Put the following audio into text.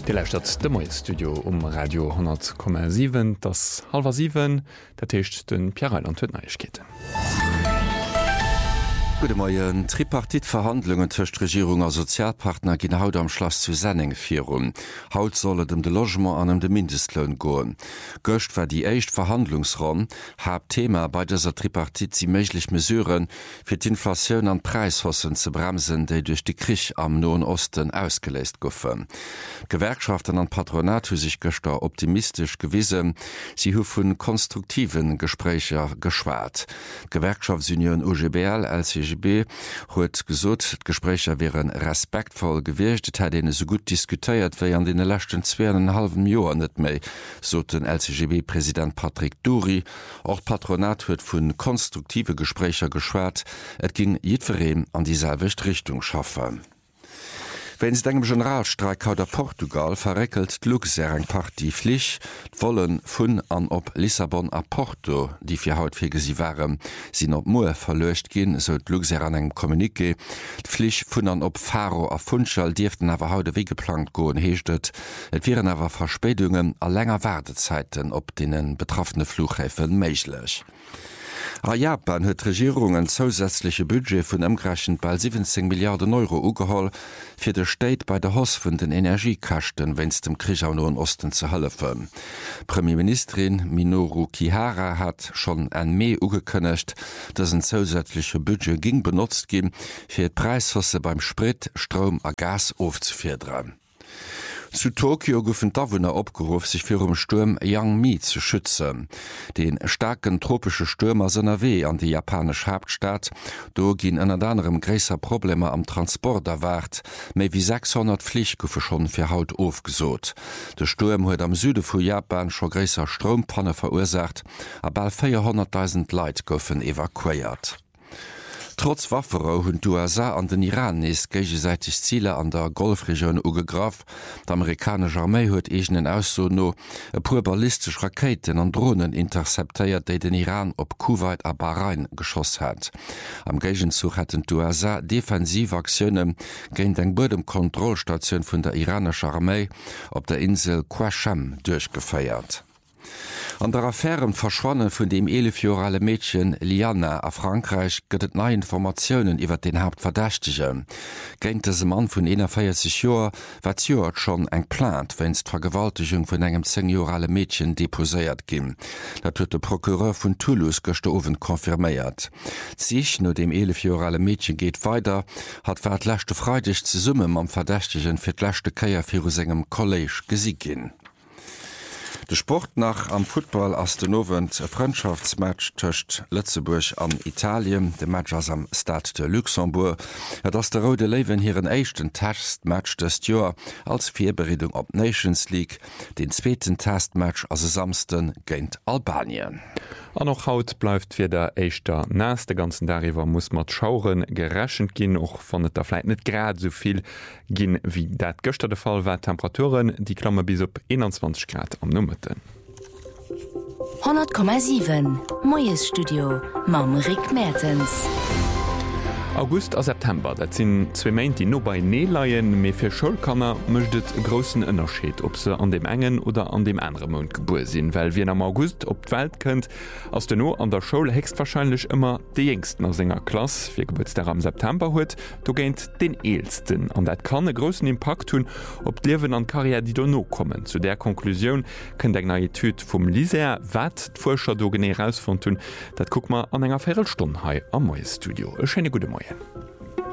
Geläuscht de Moie Studio Radio 10,7 das 6:30 der Techt den Pierre an Neichkete. Gute Morgen. Tripartitverhandlungen zwischen Regierung und Sozialpartner gehen heute am Schloss zu Senning führen. Heute soll es de Logement an dem Mindestlohn gehen. Gestern war die erste Verhandlungsrunde. Hauptthema bei dieser Tripartit sind mögliche Mesuren für die Inflation und Preishossen zu bremsen, die durch die Krieg am Nahen Osten ausgelöst wurden. Gewerkschaften und Patronat haben sich gestern optimistisch gewiesen. Sie haben von konstruktiven Gesprächen geschwärzt. Gewerkschaftsunion UGBL LCG huet gesot, Gesprächer wären respektvoll gewircht, hat denen so gut diskutiert wie an den letzten 2,5 Jahren net méi, so den LCGB-Präsident Patrick Dury. Auch Patronat huet vun konstruktive Gesprächer geschwert, et ging jedverein an dieselbe Richtung schaffen. Wenn es engem Generalstreik oder Portugal verreckelt Luxemburg-Party Pflicht, wollen von an op Lissabon a Porto, die für haut fege sie waren, sind op Moer verlöscht gin, so Luxemburg an engem Kommuniqué. Pflicht von an op Faro a Funchal dürften aber heute wie geplant goen heechtet. Et wären aber Verspätungen a länger Wartezeiten op denen betroffene Flughäfen möglich. A Japan huet Regierung ein zusätzliche Budget vun ëmgerechnet bei 17 Milliarden Euro ugeholl fir de State bei der Hoss vun den Energiekachten wenns dem Krieg am Nahen Osten zu helfen. Premierministerin Minoru Kihara hat schon en Mai ugekënnecht, dass ein zusätzliche Budget ging benutzt gin fir Preishosse beim Sprit, Strom a Gas aufzufedern. Zu Tokio goufen d'Awohner opgerufen, sich für Sturm Yangmi zu schützen. Den starken tropische Sturm aus NRW an die japanische Hauptstadt, do gin einer anderem größer Probleme am Transport erwart, méi wie 600 Pflicht goufe schon für Haut aufgesot. Der Sturm huet am Süde von Japan schon größer Strompanne verursacht, aber 400.000 Leute goufen evakuiert. Trotz Waffero hunn USA an den Iran is gegenseitig Ziele an der Golfregion ugegraf. D'amerikanische Armee huet egenen ausso no e puer ballistisch Raketen an Drohnen interceptéiert, déi den Iran op Kuwait a Bahrain geschoss hat. Am Gegenzug hätten USA Defensivaktionen géint eng Bodemkontrollstation vun der iranischer Armee op der Insel Qashem durchgefeiert. An der Affären verschwonnen vun dem 11-jährige Mädchen Liana a Frankreich gëtt neue Informationen iwwer den Hauptverdächtigen. Géint se Mann vun 41 Joer wat Joert schon eng plant, wenns d'Vergewaltigung vun engem 10-jährige Mädchen deposéiert ginn. Dat huet der Prokureur vun Toulouse gestern konfirméiert. Sich no dem 11-jährige Mädchen geht weiter, hat wär d'lächte Freitag ze Summe am Verdächtigen fir d'lächte Käier fir engem College gesieg ginn. De Sport nach am Football ass den Nowen e Freundschaftsmatch töcht Lützeburg an Italien, de Match ass am Stade de Luxembourg, ass der Rode Löwen hireieren échten Testmatch des Joer als Vierberedung op Nations League, den zweiten Testmatch as samsten géint Albanien. An noch haut bleibt fir der Eichter nass de ganzen Dariwer muss mat schauren gerächen ginn och van et derläit net grad soviel ginn wie dat gëchter de Fall war Temperaturen die Klammer bis op 21 Grad am Nummeten. 100,7 Moies Studio Mam Rick Mertens. August a September, dat sinn 2 Mäint, die no bei Neeleiien méi fir Schulkanner mëchtet grossen ënnerscheet, ob se an dem engen oder an dem anderen Mond geboren sinn, weil wie am August op d'Welt kënnt, ass du no an der Schule hegst wahrscheinlich immer de jngsten aus enger Klasse, fir Geburtstag am September huet, du géint den eelsten, an dat kann e grossen Impact hunn op d'Liewen an Karriere, die do no kommen. Zu der Konklusion kënnt eng Naitüd vum Lycée wat d'Forscher do gene herausfund hunn, dat guck ma an enger Viertelstunde hei am Moies Studio. E schöne gute Morgen.